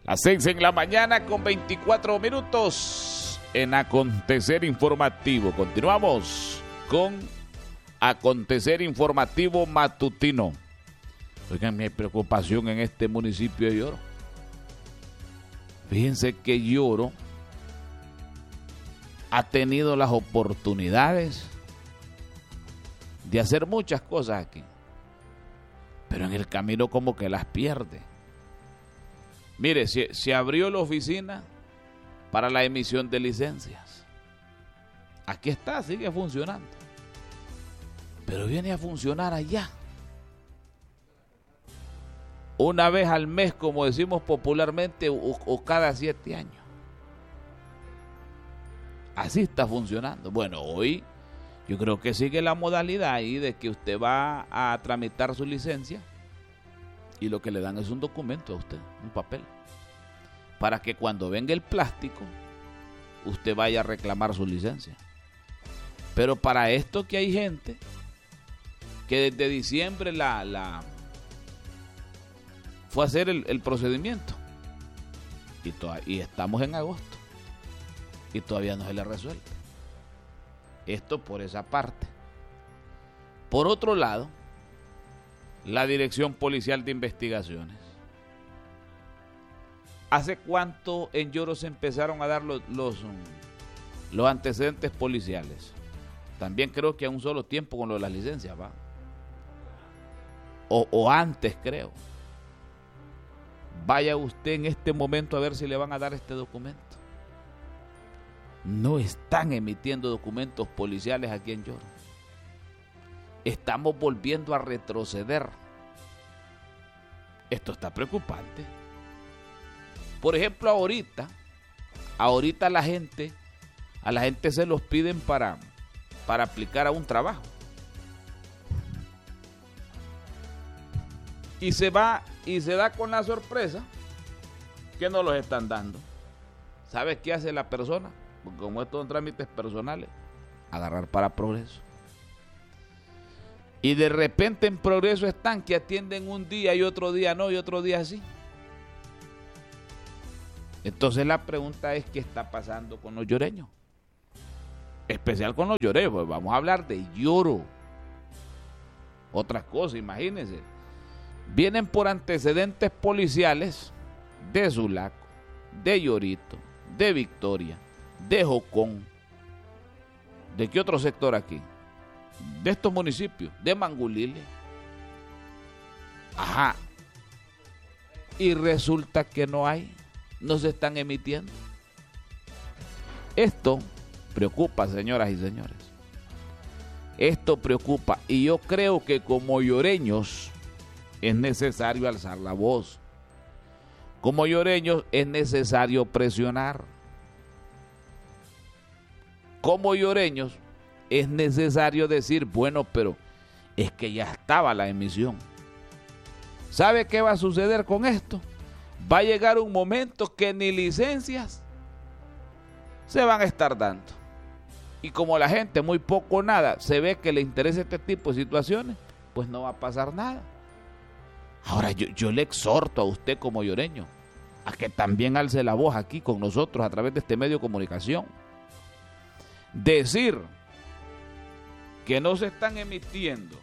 Las 6 en la mañana con 24 minutos en Acontecer Informativo. Continuamos con Acontecer Informativo Matutino. Oigan, mi preocupación en este municipio de Yoro. Fíjense que Yoro ha tenido las oportunidades de hacer muchas cosas aquí, pero en el camino como que las pierde. Mire, se abrió la oficina para la emisión de licencias. Aquí está, sigue funcionando. Pero viene a funcionar allá. Una vez al mes, como decimos popularmente, o cada 7 años. Así está funcionando. Bueno, hoy yo creo que sigue la modalidad ahí de que usted va a tramitar su licencia y lo que le dan es un documento a usted, un papel, para que cuando venga el plástico usted vaya a reclamar su licencia. Pero para esto que hay gente que desde diciembre fue a hacer el procedimiento y estamos en agosto y todavía no se le resuelve. Esto por esa parte. Por otro lado, la Dirección Policial de Investigaciones. ¿Hace cuánto en Yoro se empezaron a dar los antecedentes policiales? También creo que a un solo tiempo con lo de las licencias, ¿va? O antes, creo. Vaya usted en este momento a ver si le van a dar este documento. No están emitiendo documentos policiales aquí en Yoro. Estamos volviendo a retroceder. Esto está preocupante. Por ejemplo, ahorita a la gente se los piden para aplicar a un trabajo. Y se va y se da con la sorpresa que no los están dando. ¿Sabes qué hace la persona? Porque como estos son trámites personales, agarrar para Progreso. Y de repente en Progreso están que atienden un día y otro día no y otro día sí. Entonces la pregunta es, ¿qué está pasando con los yoreños? Especial con los yoreños, pues vamos a hablar de Yoro. Otra cosa, imagínense. Vienen por antecedentes policiales de Zulaco, de Yorito, de Victoria, de Jocón. ¿De qué otro sector aquí? De estos municipios, de Mangulile. Ajá. Y resulta que no se están emitiendo. Esto preocupa, señoras y señores. Esto preocupa, y yo creo que como yoreños es necesario alzar la voz. Como yoreños es necesario presionar. Como yoreños es necesario decir, bueno, pero es que ya estaba la emisión. ¿Sabe qué va a suceder con esto? Va a llegar un momento que ni licencias se van a estar dando. Y como la gente muy poco o nada se ve que le interesa este tipo de situaciones, pues no va a pasar nada. Ahora yo le exhorto a usted como yoreño a que también alce la voz aquí con nosotros a través de este medio de comunicación. Decir que no se están emitiendo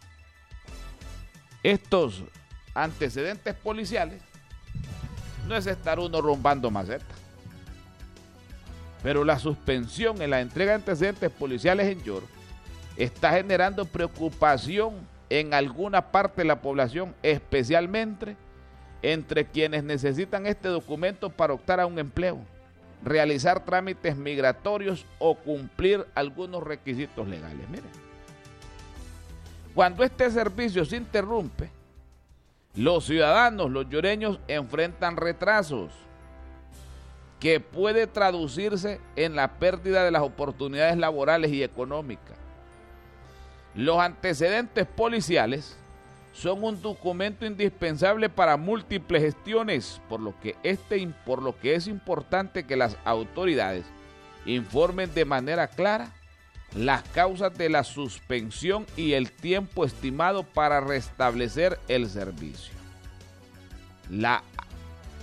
estos antecedentes policiales no es estar uno rombando macetas. Pero la suspensión en la entrega de antecedentes policiales en Yoro está generando preocupación en alguna parte de la población, especialmente entre quienes necesitan este documento para optar a un empleo, realizar trámites migratorios o cumplir algunos requisitos legales. Miren, cuando este servicio se interrumpe, los ciudadanos, los yoreños, enfrentan retrasos que puede traducirse en la pérdida de las oportunidades laborales y económicas. Los antecedentes policiales son un documento indispensable para múltiples gestiones, por lo que es importante que las autoridades informen de manera clara las causas de la suspensión y el tiempo estimado para restablecer el servicio. La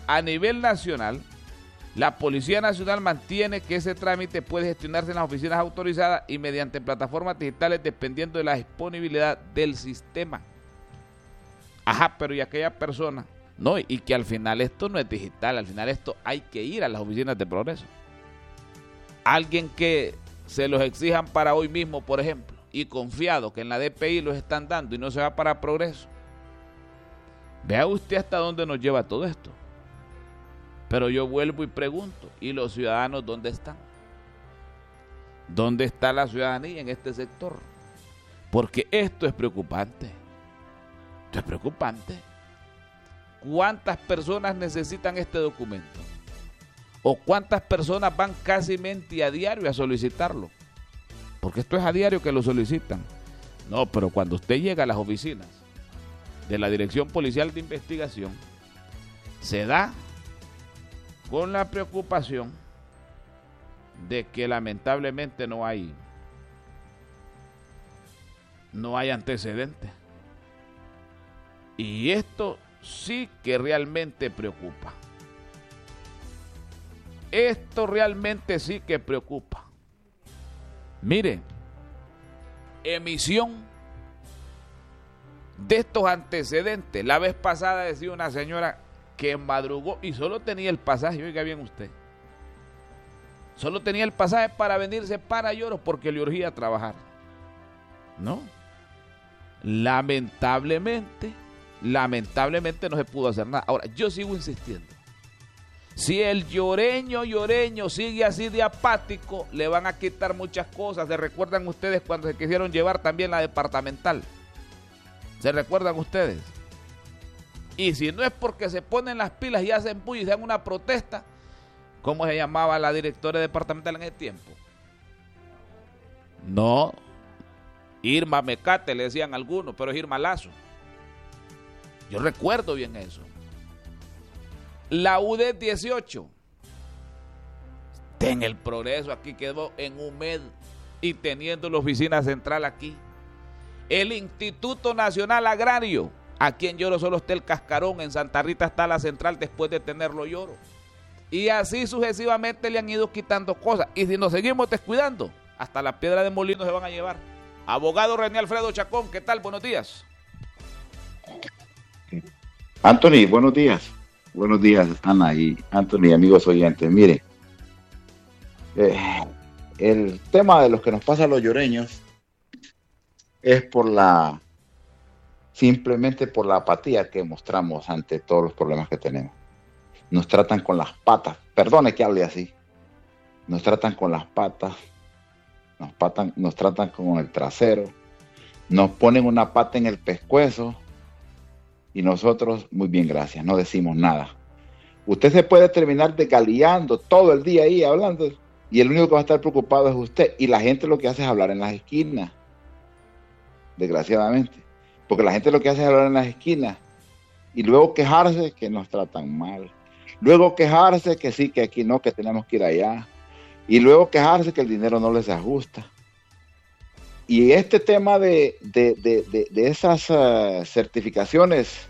a nivel nacional, la Policía Nacional mantiene que ese trámite puede gestionarse en las oficinas autorizadas y mediante plataformas digitales dependiendo de la disponibilidad del sistema. Ajá, pero y aquella persona, no, y que al final esto no es digital, al final esto hay que ir a las oficinas de Progreso. Alguien que se los exijan para hoy mismo, por ejemplo, y confiado que en la DPI los están dando y no se va para Progreso. Vea usted hasta dónde nos lleva todo esto. Pero yo vuelvo y pregunto, ¿y los ciudadanos dónde están? ¿Dónde está la ciudadanía en este sector? Porque esto es preocupante. Esto es preocupante. ¿Cuántas personas necesitan este documento? ¿O cuántas personas van casi a diario a solicitarlo? Porque esto es a diario que lo solicitan. No, pero cuando usted llega a las oficinas de la Dirección Policial de Investigación, se da con la preocupación de que lamentablemente no hay antecedentes. Y esto sí que realmente preocupa. Esto realmente sí que preocupa. Mire, emisión de estos antecedentes. La vez pasada decía una señora que madrugó y solo tenía el pasaje, oiga bien usted, solo tenía el pasaje para venirse para Lloro porque le urgía trabajar. No, lamentablemente no se pudo hacer nada. Ahora, yo sigo insistiendo. Si el lloreño sigue así de apático, le van a quitar muchas cosas. ¿Se recuerdan ustedes cuando se quisieron llevar también la departamental? ¿Se recuerdan ustedes? Y si no es porque se ponen las pilas y hacen bulla y se dan una protesta, ¿cómo se llamaba la directora departamental en ese tiempo? No, Irma Mecate le decían algunos, pero es Irma Lazo. Yo recuerdo bien eso. La UD 18 en el Progreso, aquí quedó en UMED y teniendo la oficina central aquí. El Instituto Nacional Agrario, aquí en Lloro solo está el Cascarón, en Santa Rita está la central después de tenerlo Lloro. Y así sucesivamente le han ido quitando cosas. Y si nos seguimos descuidando, hasta la piedra de molino se van a llevar. Abogado René Alfredo Chacón, ¿qué tal? Buenos días. Anthony, buenos días. Buenos días, Ana y Anthony, amigos oyentes. Mire, el tema de los que nos pasa a los lloreños es simplemente por la apatía que mostramos ante todos los problemas que tenemos. Nos tratan con las patas, perdone que hable así, nos tratan con las patas, nos tratan con el trasero, nos ponen una pata en el pescuezo y nosotros, muy bien, gracias, no decimos nada. Usted se puede terminar desgaleando todo el día ahí hablando y el único que va a estar preocupado es usted, y la gente lo que hace es hablar en las esquinas, desgraciadamente, porque la gente lo que hace es hablar en las esquinas y luego quejarse que nos tratan mal, luego quejarse que sí, que aquí no, que tenemos que ir allá, y luego quejarse que el dinero no les ajusta. Y este tema de esas certificaciones,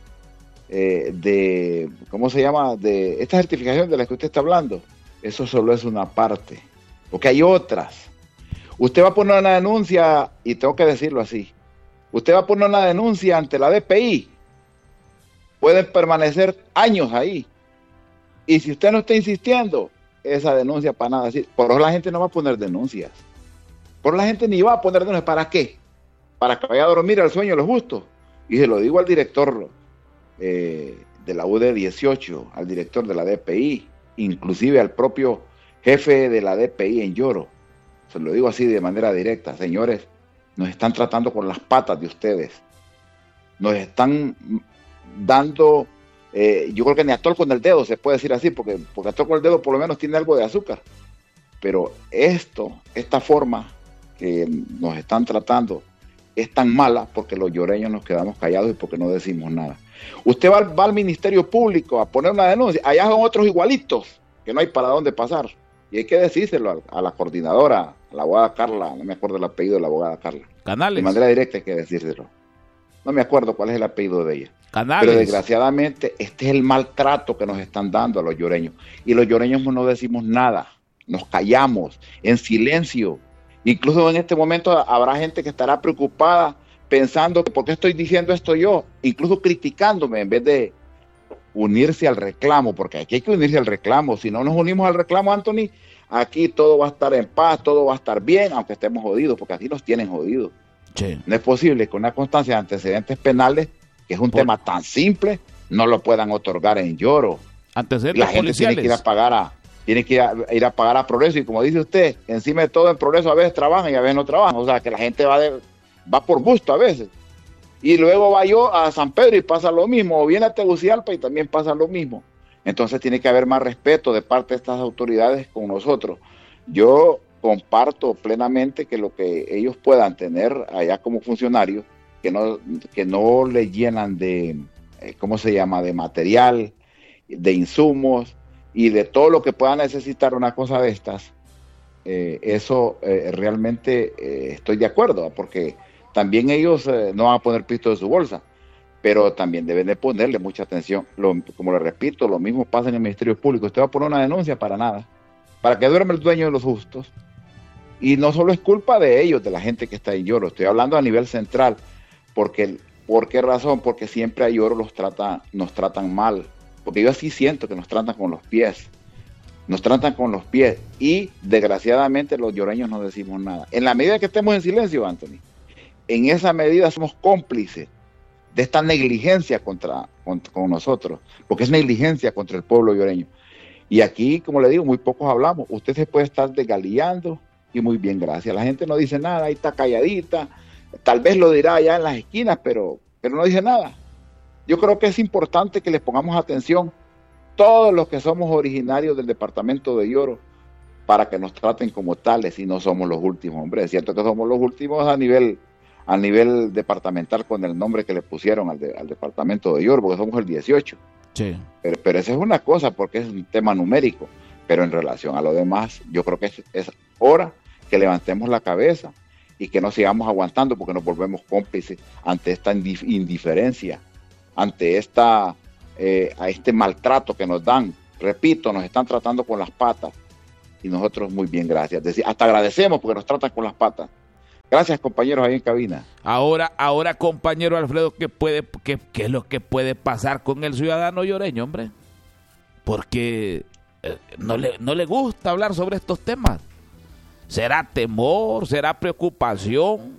¿cómo se llama? De estas certificaciones de las que usted está hablando, eso solo es una parte, porque hay otras. Usted va a poner una denuncia, y tengo que decirlo así, usted va a poner una denuncia ante la DPI, pueden permanecer años ahí, y si usted no está insistiendo, esa denuncia para nada, por eso la gente no va a poner denuncias. Por la gente ni va a poner denuncias. ¿Para qué? Para que vaya a dormir al sueño de los justos. Y se lo digo al director de la UD 18, al director de la DPI, inclusive al propio jefe de la DPI en Lloro. Se lo digo así de manera directa. Señores, nos están tratando con las patas de ustedes. Nos están dando, yo creo que ni atol con el dedo, se puede decir así, porque atol con el dedo por lo menos tiene algo de azúcar. Pero esta forma que nos están tratando es tan mala porque los lloreños nos quedamos callados y porque no decimos nada. Usted va al Ministerio Público a poner una denuncia, allá son otros igualitos, que no hay para dónde pasar. Y hay que decírselo a la coordinadora, a la abogada Carla, no me acuerdo el apellido de la abogada Carla. Canales. De manera directa hay que decírselo. no me acuerdo cuál es el apellido de ella. Canales. Pero desgraciadamente este es el maltrato que nos están dando a los lloreños. Y los lloreños no decimos nada, nos callamos en silencio. Incluso en este momento habrá gente que estará preocupada pensando que por qué estoy diciendo esto yo, incluso criticándome en vez de unirse al reclamo, porque aquí hay que unirse al reclamo. Si no nos unimos al reclamo, Anthony, aquí todo va a estar en paz, todo va a estar bien, aunque estemos jodidos, porque así nos tienen jodidos. Sí. No es posible que una constancia de antecedentes penales, que es un tema tan simple, no lo puedan otorgar en lloro. Antecedentes la gente policiales. Tiene que ir a pagar a Progreso, y como dice usted, encima de todo en Progreso a veces trabajan y a veces no trabajan, o sea que la gente va por gusto a veces. Y luego va yo a San Pedro y pasa lo mismo, o viene a Tegucigalpa y también pasa lo mismo. Entonces tiene que haber más respeto de parte de estas autoridades con nosotros. Yo comparto plenamente que lo que ellos puedan tener allá como funcionarios, que no le llenan de, ¿cómo se llama?, de material, de insumos y de todo lo que pueda necesitar una cosa de estas, eso realmente estoy de acuerdo, porque también ellos no van a poner pisto de su bolsa, pero también deben de ponerle mucha atención. Como le repito, lo mismo pasa en el Ministerio Público. Usted va a poner una denuncia para nada, para que duerma el dueño de los justos. Y no solo es culpa de ellos, de la gente que está en lloro, estoy hablando a nivel central. ¿Por qué razón? Porque siempre a lloro nos tratan mal. Porque yo así siento que nos tratan con los pies. Nos tratan con los pies. Y desgraciadamente los lloreños no decimos nada. En la medida que estemos en silencio, Anthony, en esa medida somos cómplices de esta negligencia con nosotros. Porque es negligencia contra el pueblo lloreño. Y aquí, como le digo, muy pocos hablamos. Usted se puede estar desgaleando y muy bien, gracias. La gente no dice nada, ahí está calladita. Tal vez lo dirá allá en las esquinas, pero no dice nada. Yo creo que es importante que les pongamos atención todos los que somos originarios del departamento de Lloro, para que nos traten como tales y no somos los últimos. Hombre, es cierto que somos los últimos a nivel departamental con el nombre que le pusieron al departamento de Lloro, porque somos el 18. Sí. Pero esa es una cosa, porque es un tema numérico. Pero en relación a lo demás, yo creo que es hora que levantemos la cabeza y que no sigamos aguantando, porque nos volvemos cómplices ante esta indiferencia, ante a este maltrato que nos dan. Repito, nos están tratando con las patas y nosotros muy bien, gracias. Hasta agradecemos porque nos tratan con las patas. Gracias, compañeros, ahí en cabina. Ahora, compañero Alfredo, ¿qué es lo que puede pasar con el ciudadano lloreño, hombre? Porque no le gusta hablar sobre estos temas. ¿Será temor? ¿Será preocupación?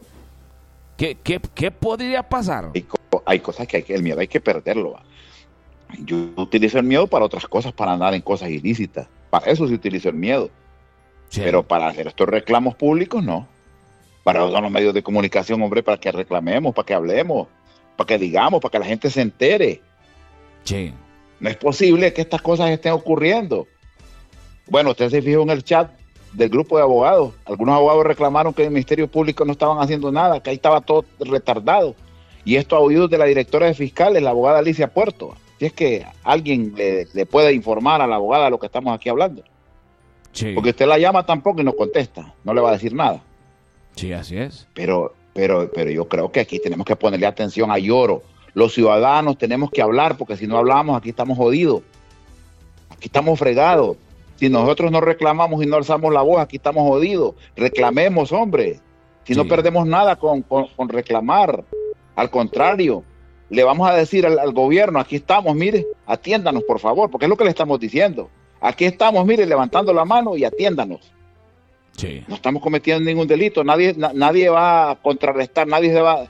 ¿Qué podría pasar? Hay cosas que el miedo hay que perderlo. Yo utilizo el miedo para otras cosas, para andar en cosas ilícitas. Para eso se utiliza el miedo. Sí. Pero para hacer estos reclamos públicos, no. Para eso son los medios de comunicación, hombre, para que reclamemos, para que hablemos, para que digamos, para que la gente se entere. Sí. No es posible que estas cosas estén ocurriendo. Bueno, usted se fijó en el chat del grupo de abogados. Algunos abogados reclamaron que el Ministerio Público no estaban haciendo nada, que ahí estaba todo retardado. Y esto a oídos de la directora de fiscales, la abogada Alicia Puerto. Si es que alguien le puede informar a la abogada de lo que estamos aquí hablando. Sí. Porque usted la llama tampoco y no contesta, no le va a decir nada. Sí, así es. Pero yo creo que aquí tenemos que ponerle atención a Lloro. Los ciudadanos tenemos que hablar, porque si no hablamos, aquí estamos jodidos. Aquí estamos fregados. Si nosotros no reclamamos y no alzamos la voz, aquí estamos jodidos. Reclamemos, hombre. Si no perdemos nada con reclamar. Al contrario, le vamos a decir al gobierno, aquí estamos, mire, atiéndanos, por favor, porque es lo que le estamos diciendo. Aquí estamos, mire, levantando la mano y atiéndanos. Sí. No estamos cometiendo ningún delito, nadie va a contrarrestar, nadie va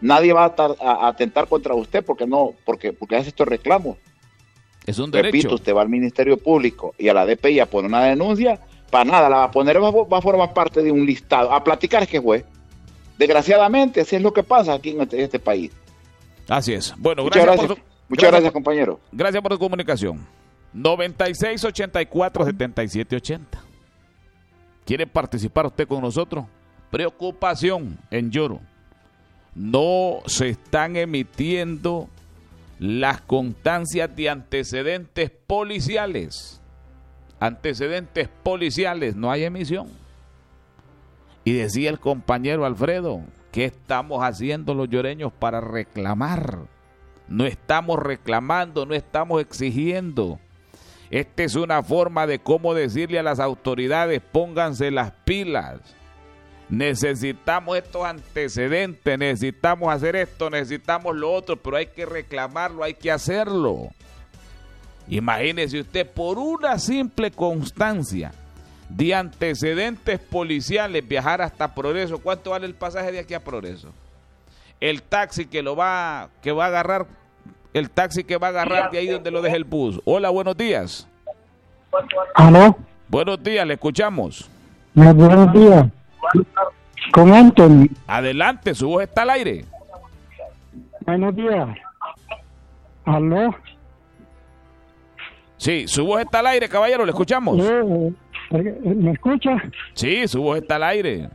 a atentar contra usted porque hace estos reclamos. Es un derecho. Repito, usted va al Ministerio Público y a la DPI a poner una denuncia, para nada, la va a poner, va a formar parte de un listado, a platicar es que fue. Desgraciadamente, así es lo que pasa aquí en este país. Así es. Bueno, muchas gracias, compañero. Gracias por tu comunicación. 9684-7780. ¿Quiere participar usted con nosotros? Preocupación en Lloro. No se están emitiendo las constancias de antecedentes policiales. Antecedentes policiales, no hay emisión. Y decía el compañero Alfredo ¿Qué estamos haciendo los lloreños para reclamar? No estamos reclamando, no estamos exigiendo. Esta es una forma de cómo decirle a las autoridades, pónganse las pilas. Necesitamos estos antecedentes, necesitamos hacer esto, necesitamos lo otro, pero hay que reclamarlo, hay que hacerlo. Imagínese usted, por una simple constancia de antecedentes policiales, viajar hasta Progreso. ¿Cuánto vale el pasaje de aquí a Progreso? El taxi que va a agarrar, el taxi que va a agarrar de ahí donde lo deje el bus. Hola, buenos días. ¿Aló? Buenos días, le escuchamos. Buenos días. Con Anthony. Adelante, su voz está al aire. Buenos días. ¿Aló? Sí, su voz está al aire, caballero, le escuchamos. ¿Me escucha? Sí, su voz está al aire.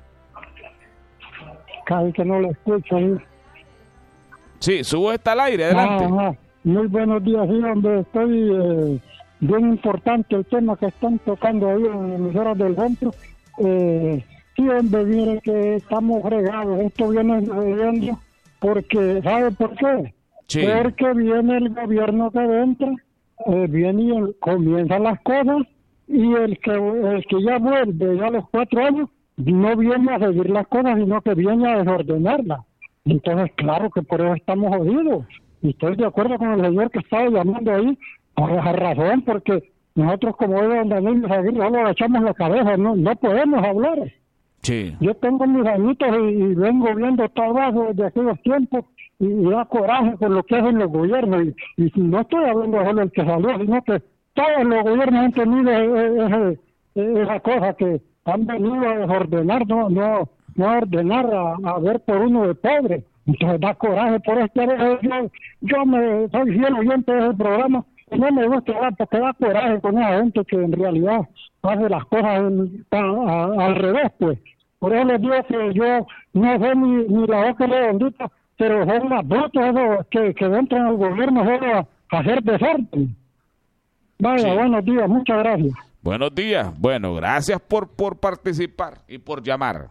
Casi que no lo escucho. Sí, su voz está al aire, adelante. Muy buenos días, sí, donde estoy. Bien importante el tema que están tocando ahí en emisoras del centro. Sí, hombre, mire que estamos fregados. Esto viene sucediendo porque, ¿sabe por qué? Sí. Porque viene el gobierno que entra, viene y comienzan las cosas, y el que ya vuelve ya a los 4 años, no viene a seguir las cosas, sino que viene a desordenarlas. Entonces, claro que por eso estamos jodidos. Y estoy de acuerdo con el señor que estaba llamando ahí, por esa razón, porque nosotros como don Danilo Aguirre solo agachamos la cabeza, no podemos hablar. Sí. Yo tengo mis añitos y vengo viendo trabajo desde aquellos tiempos y da coraje por lo que hacen los gobiernos. Y no estoy hablando de solo el que salió, sino que todos los gobiernos han tenido esa cosa que han venido a desordenar, no a ordenar, a ver por uno de pobre. Entonces da coraje por este. Yo me soy fiel oyente de ese programa y no me gusta hablar porque da coraje con esa gente que en realidad hace las cosas al revés, pues. Por eso les digo que yo no sé ni la boca redondita, pero son más brutos esos que entran al gobierno solo a hacer desorden. Vaya, sí. Buenos días, muchas gracias. Buenos días, bueno, gracias por participar y por llamar.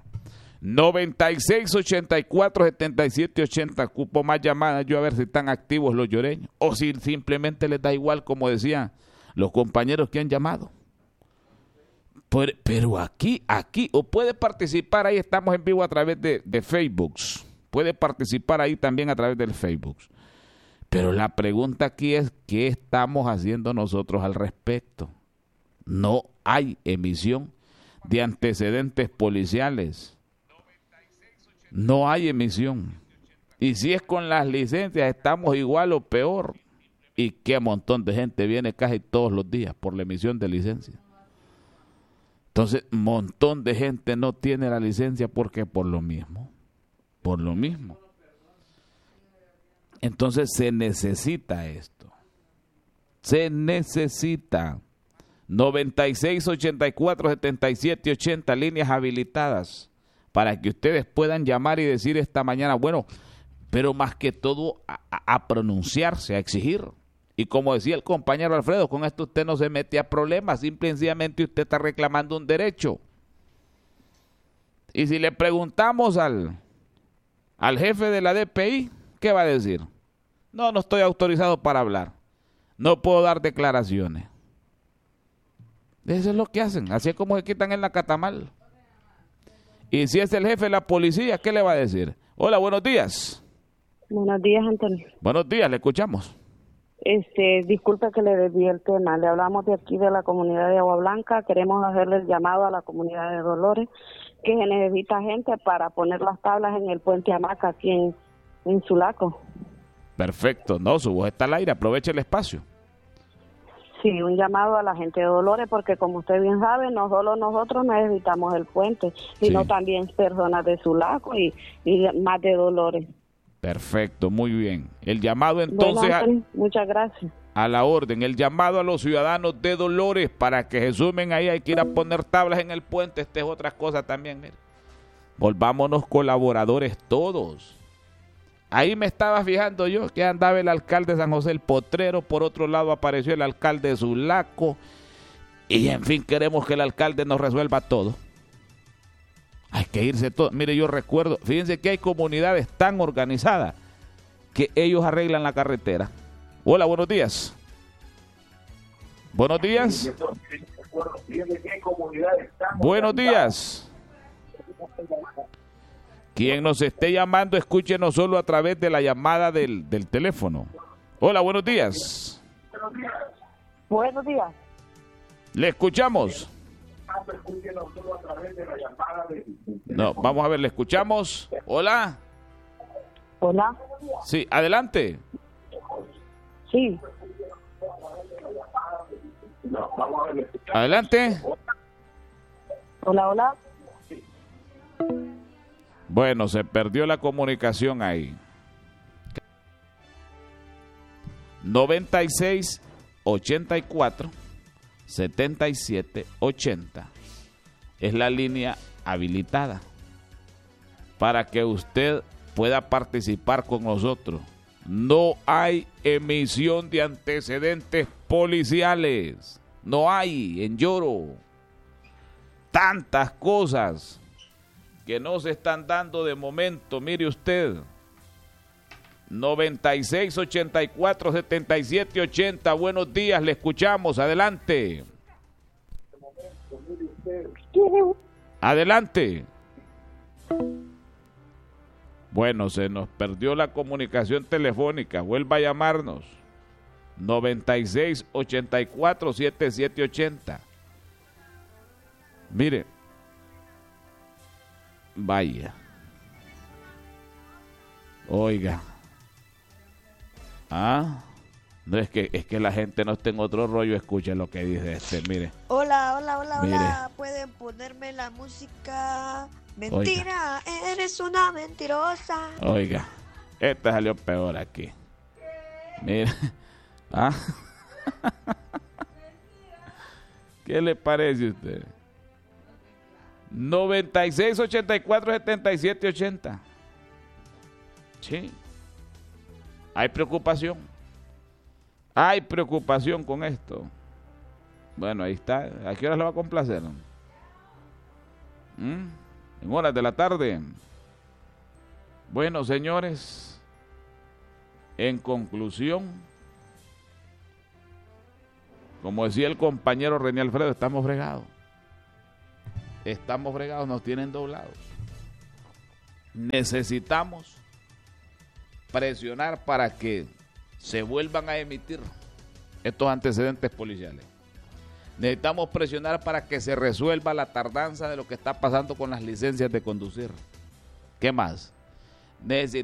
96-84-77-80, cupo más llamadas, yo a ver si están activos los lloreños, o si simplemente les da igual, como decían los compañeros que han llamado. Pero aquí, o puede participar, ahí estamos en vivo a través de Facebook, puede participar ahí también a través del Facebook. Pero la pregunta aquí es, ¿qué estamos haciendo nosotros al respecto? No hay emisión de antecedentes policiales. No hay emisión. Y si es con las licencias, estamos igual o peor. Y qué montón de gente viene casi todos los días por la emisión de licencia. Entonces, montón de gente no tiene la licencia porque por lo mismo. Entonces se necesita esto. Se necesita. 96-84-77-80, líneas habilitadas para que ustedes puedan llamar y decir esta mañana, bueno, pero más que todo a pronunciarse, a exigir. Y como decía el compañero Alfredo, con esto usted no se mete a problemas, simple y sencillamente usted está reclamando un derecho. Y si le preguntamos al jefe de la DPI, ¿qué va a decir? No estoy autorizado para hablar. No puedo dar declaraciones. Eso es lo que hacen, así es como se quitan en la catamal. Y si es el jefe de la policía, ¿qué le va a decir? Hola, buenos días. Buenos días, Antonio. Buenos días, le escuchamos. Disculpe que le desvíe el tema. Le hablamos de aquí de la comunidad de Agua Blanca. Queremos hacerle el llamado a la comunidad de Dolores que se necesita gente para poner las tablas en el puente Hamaca aquí en Sulaco. Perfecto. No, su voz está al aire. Aproveche el espacio. Sí, un llamado a la gente de Dolores porque como usted bien sabe, no solo nosotros necesitamos el puente, sino también personas de Sulaco y más de Dolores. Perfecto, muy bien. El llamado entonces, bueno, muchas gracias. A la orden, el llamado a los ciudadanos de Dolores para que se sumen ahí, hay que ir a poner tablas en el puente, esta es otra cosa también, mire. Volvámonos colaboradores todos. Ahí me estaba fijando yo que andaba el alcalde de San José el Potrero, por otro lado apareció el alcalde de Sulaco, y en fin queremos que el alcalde nos resuelva todo. Hay que irse todo. Mire, yo recuerdo, fíjense que hay comunidades tan organizadas que ellos arreglan la carretera. Hola, buenos días. Buenos días. Buenos días. Quien nos esté llamando, escúchenos solo a través de la llamada del teléfono. Hola, buenos días. Buenos días. Le escuchamos. No, vamos a ver, le escuchamos. Hola. Hola. Sí, adelante. Sí. Adelante. Hola, hola. Bueno, se perdió la comunicación ahí. 96 84 77 80 es la línea habilitada para que usted pueda participar con nosotros. No hay emisión de antecedentes policiales. No hay en Yoro. Tantas cosas que no se están dando de momento. Mire usted. 96 84 77 80. Buenos días, le escuchamos. Adelante. Adelante. Bueno, se nos perdió la comunicación telefónica. Vuelva a llamarnos. 96 84 77 80. Mire. Vaya. Oiga. No es que la gente no esté en otro rollo. Escuche lo que dice mire. Hola. ¿Pueden ponerme la música? Mentira, oiga. Eres una mentirosa. Oiga, esta salió peor aquí. Mire. ¿Qué le parece a usted? 96 84 77 80. Sí. Hay preocupación. Hay preocupación con esto. Bueno, ahí está. ¿A qué horas lo va a complacer? En horas de la tarde. Bueno, señores, en conclusión, como decía el compañero René Alfredo, estamos fregados. Estamos fregados, nos tienen doblados. Necesitamos presionar para que se vuelvan a emitir estos antecedentes policiales. Necesitamos presionar para que se resuelva la tardanza de lo que está pasando con las licencias de conducir. ¿Qué más? Necesitamos